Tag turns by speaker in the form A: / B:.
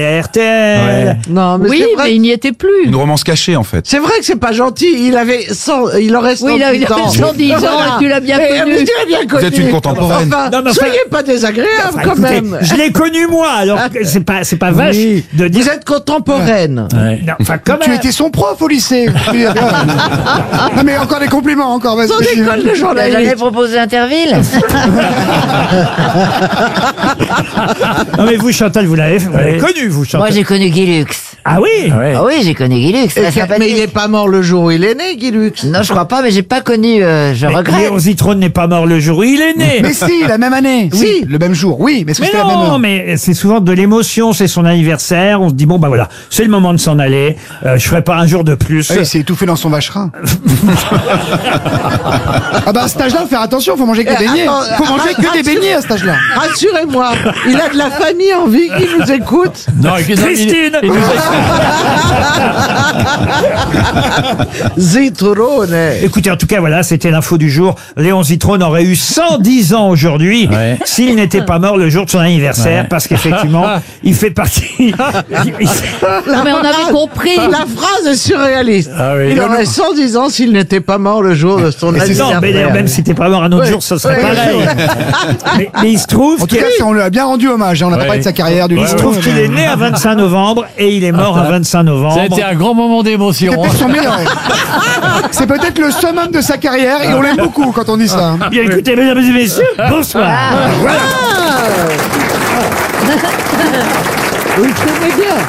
A: à RTL.
B: Ouais.
C: Non, mais
D: Oui,
C: c'est vrai.
D: mais il n'y était plus.
B: Une romance cachée, en fait.
C: C'est vrai que c'est pas gentil. Il aurait 110
D: Oui, il avait
C: ans.
D: 110 ans et tu l'as bien
C: Mais
D: connu.
C: tu l'as bien connu.
B: Vous êtes une contemporaine.
C: Enfin,
A: Non, mais
C: soyez pas désagréable
A: Enfin,
C: quand
A: écoutez,
C: même.
A: je l'ai connu moi, alors que c'est pas vache
C: Oui.
A: de dire.
C: Vous êtes contemporaine.
A: Non, enfin, quand
E: Tu
A: même.
E: étais son prof au lycée. Non mais encore des compliments, encore, vas-y.
C: Sans école de
F: T'as jamais
C: journaliste.
F: proposé Interville?
A: Non mais vous, Chantal, vous l'avez connu, vous, Chantal.
F: Moi, j'ai connu Guy Lux.
A: Ah oui.
F: Ah oui, j'ai connu Guy Lux.
C: Et
F: Très sympathique.
C: mais il est pas mort le jour où il est né, Guy Lux.
F: Non, je crois pas, mais j'ai pas connu. Je regrette.
A: Léon Zitrone n'est pas mort le jour où il est né.
E: Mais si, la même année.
C: Oui.
E: Si, le même jour. Oui, mais est-ce que
A: Mais
E: c'était la même
A: non,
E: heure?
A: mais c'est souvent de l'émotion, c'est son anniversaire, on se dit bon bah voilà, c'est le moment de s'en aller, je ferai pas un jour de plus.
E: Ah, il s'est étouffé dans son vacherin. Ah bah à cet âge-là, faut faire attention, faut manger que des beignets.
C: attends,
E: Faut manger que des beignets à cet âge-là.
C: Rassurez-moi, il a de la famille en vie qui nous écoute.
G: Non,
A: Christine.
C: Zitrone.
A: Écoutez, en tout cas, voilà, c'était l'info du jour. Léon Zitrone aurait eu 110 ans aujourd'hui
G: Ouais.
A: s'il n'était pas mort le jour de son anniversaire,
G: Ouais.
A: parce qu'effectivement, il fait partie.
D: Non, mais on avait compris.
C: La phrase est surréaliste.
G: Ah oui.
C: Il aurait 110 ans s'il n'était pas mort le jour de son anniversaire.
A: Non, mais d'ailleurs, même si t'es pas mort un autre jour, ça serait
C: Ouais.
A: pareil. mais il se trouve
E: En tout
A: qu'il
E: cas, on lui a bien rendu hommage. Hein. On n'a pas
G: Ouais.
E: parlé de sa carrière, du
A: il se trouve qu'il est né à 25 novembre et il est mort à 25 novembre.
G: Ça a été un grand moment d'émotion.
E: C'est peut-être son meilleur. C'est peut-être le summum de sa carrière et on l'aime beaucoup quand on dit ça.
A: Bien écoutez, mesdames et messieurs, bonsoir. Voilà.
C: Oui, c'est bien.